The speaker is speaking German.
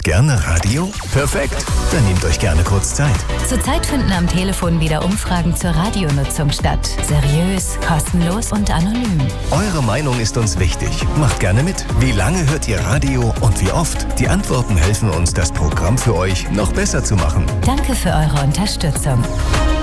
Gerne Radio? Perfekt, dann nehmt euch gerne kurz Zeit. Zurzeit finden am Telefon wieder Umfragen zur Radionutzung statt. Seriös, kostenlos und anonym. Eure Meinung ist uns wichtig. Macht gerne mit. Wie lange hört ihr Radio und wie oft? Die Antworten helfen uns, das Programm für euch noch besser zu machen. Danke für eure Unterstützung.